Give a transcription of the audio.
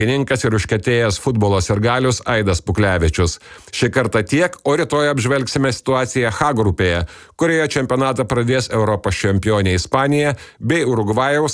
Kininkas ir užkietėjęs futbolo sirgalius Aidas Puklevičius. Šį kartą tiek, o rytoj apžvelgsime situaciją H grupėje, kurioje čempionatą pradės Europos čempionė Ispanija bei Urugvajaus